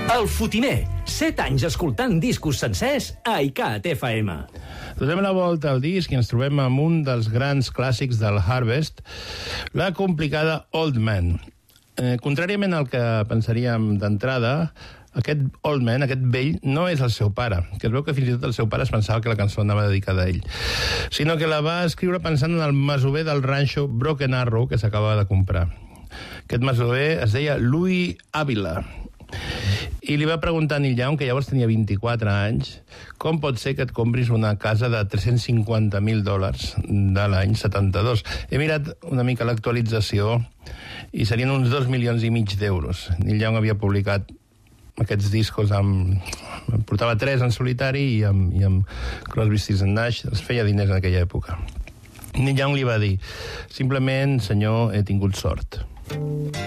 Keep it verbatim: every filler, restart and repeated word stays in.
El Fotimer, set anys escoltant discos sencers a I C A T F M. Donem la volta al disc i ens trobem amb un dels grans clàssics del Harvest, la complicada Old Man. Eh, contràriament al que pensaríem d'entrada, aquest Old Man, aquest vell, no és el seu pare, que es veu que fins i tot el seu pare es pensava que la cançó anava dedicada a ell, sinó que la va escriure pensant en el masover del ranxo Broken Arrow que s'acabava de comprar. Aquest masover es deia Louis Avila, i li va preguntar a Neil Young, que llavors tenia vint-i-quatre anys, com pot ser que et compris una casa de tres-cents cinquanta mil dòlars de l'any setanta-dos. He mirat una mica l'actualització i serien uns dos milions i mig d'euros. Neil Young havia publicat aquests discos amb... portava tres en solitari i amb, i amb Crosby, Stills and Nash. Es feia diners en aquella època. Neil Young li va dir: simplement, senyor, he tingut sort.